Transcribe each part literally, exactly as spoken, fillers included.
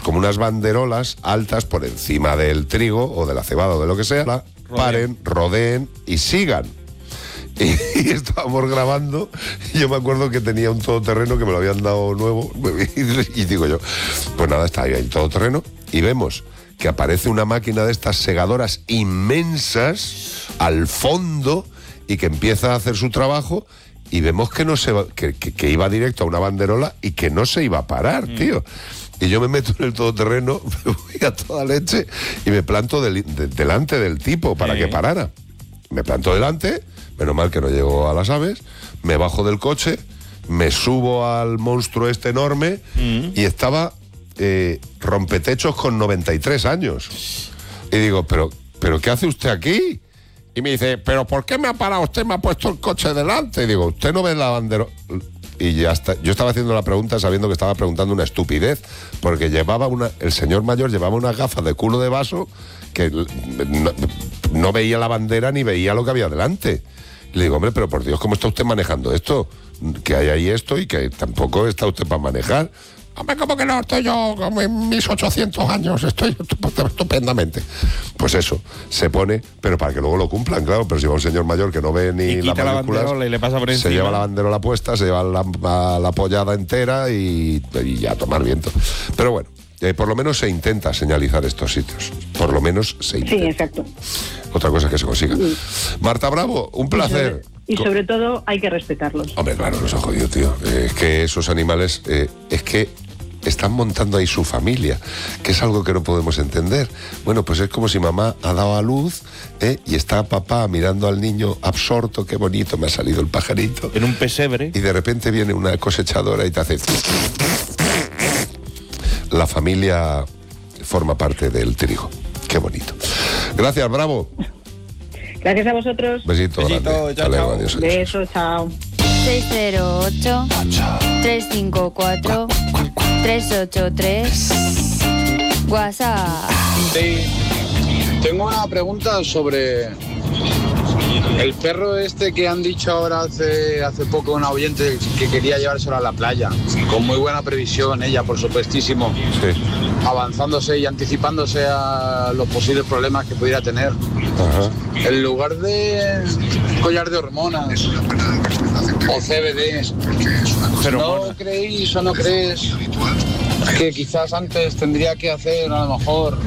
como unas banderolas altas por encima del trigo o de la cebada o de lo que sea, la paren, rodeen y sigan. Y, y estábamos grabando y yo me acuerdo que tenía un todoterreno que me lo habían dado nuevo y, y digo yo, pues nada, está ahí el todoterreno y vemos que aparece una máquina de estas segadoras inmensas al fondo y que empieza a hacer su trabajo y vemos que no se va, que, que, que iba directo a una banderola y que no se iba a parar, mm. tío. Y yo me meto en el todoterreno, me voy a toda leche y me planto del, de, delante del tipo para sí. que parara. Me planto delante, menos mal que no llego a las aves, me bajo del coche, me subo al monstruo este enorme mm. y estaba eh, rompetechos con noventa y tres años. Y digo, pero, pero ¿qué hace usted aquí? Y me dice, ¿pero por qué me ha parado usted? Me ha puesto el coche delante. Y digo, ¿usted no ve la bandera? Y ya está. Yo estaba haciendo la pregunta sabiendo que estaba preguntando una estupidez, porque llevaba una, el señor mayor llevaba unas gafas de culo de vaso que no, no veía la bandera ni veía lo que había delante. Y le digo, hombre, pero por Dios, ¿cómo está usted manejando esto? Que hay ahí esto y que tampoco está usted para manejar. Hombre, ¿cómo que no? Estoy yo con mis ochocientos años, estoy estupendamente. Pues eso, se pone, pero para que luego lo cumplan, claro, pero si va un señor mayor que no ve ni y quita las la banderola y le pasa por encima. Se lleva la banderola puesta, se lleva la, la, la pollada entera y, y ya a tomar viento. Pero bueno, eh, por lo menos se intenta señalizar estos sitios, por lo menos se intenta. Sí, exacto. Otra cosa que se consiga. Sí. Marta Bravo, un placer. Y sobre, y sobre todo hay que respetarlos. Hombre, claro, nos ha jodido, tío. Eh, es que esos animales, eh, es que están montando ahí su familia, que es algo que no podemos entender. Bueno, pues es como si mamá ha dado a luz ¿eh? y está papá mirando al niño absorto, qué bonito, me ha salido el pajarito. En un pesebre. Y de repente viene una cosechadora y te hace... La familia forma parte del trigo. Qué bonito. Gracias, Bravo. Gracias a vosotros. Besito, Besito, grande. chao, chao. Adiós, adiós. Beso, chao. seis cero ocho, tres cinco cuatro, tres ocho tres. WhatsApp. Sí. Tengo una pregunta sobre el perro este que han dicho ahora hace, hace poco un oyente que quería llevárselo a la playa. Con muy buena previsión, ella, por supuestísimo. Sí. Avanzándose y anticipándose a los posibles problemas que pudiera tener. Ajá. En lugar de collar de hormonas o C B D, ¿no creéis o no crees que quizás antes tendría que hacer a lo mejor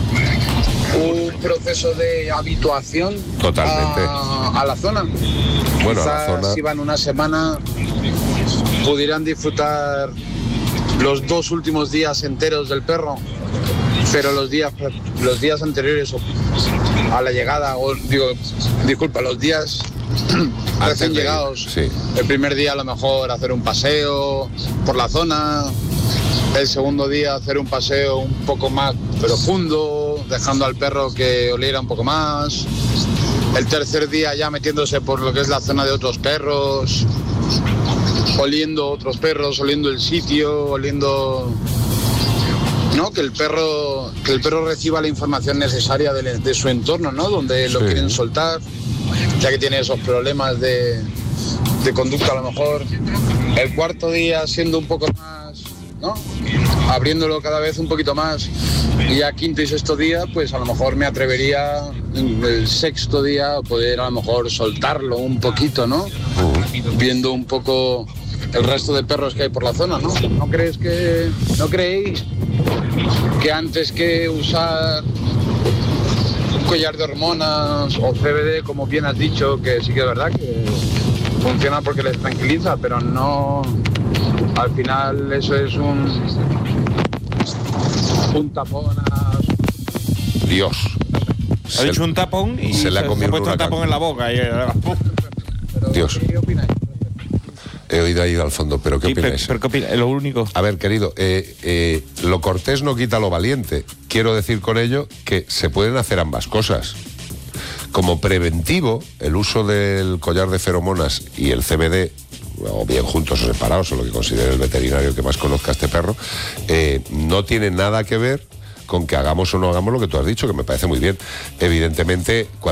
un proceso de habituación Totalmente. A, a la zona? Bueno, quizás a la zona... si van una semana pudieran disfrutar los dos últimos días enteros del perro, pero los días los días anteriores a la llegada, o digo, disculpa, los días recién llegados, sí. El primer día a lo mejor hacer un paseo por la zona, el segundo día hacer un paseo un poco más profundo, dejando al perro que oliera un poco más, el tercer día ya metiéndose por lo que es la zona de otros perros, oliendo otros perros, oliendo el sitio, oliendo... ¿no? Que el perro que el perro reciba la información necesaria de, de su entorno, ¿no? Donde lo sí. quieren soltar, ya que tiene esos problemas de, de conducta a lo mejor. El cuarto día siendo un poco más, ¿no? Abriéndolo cada vez un poquito más. Y ya quinto y sexto día, pues a lo mejor me atrevería el sexto día a poder a lo mejor soltarlo un poquito, ¿no? Viendo un poco el resto de perros que hay por la zona, ¿no? ¿No crees que, no creéis que antes que usar un collar de hormonas o C B D, como bien has dicho, que sí que es verdad que funciona porque les tranquiliza, pero no, al final eso es un un tapón a... Dios. Ha dicho un tapón y se, se le ha comido se ha puesto un tapón en la boca. Y... Dios. ¿Qué opináis? He oído ahí al fondo, pero ¿qué sí, opináis? Pero, pero ¿qué opináis? Lo único. A ver, querido, eh, eh, lo cortés no quita lo valiente. Quiero decir con ello que se pueden hacer ambas cosas. Como preventivo, el uso del collar de feromonas y el C B D, o bien juntos o separados, o lo que considere el veterinario que más conozca a este perro, eh, no tiene nada que ver con que hagamos o no hagamos lo que tú has dicho, que me parece muy bien. Evidentemente,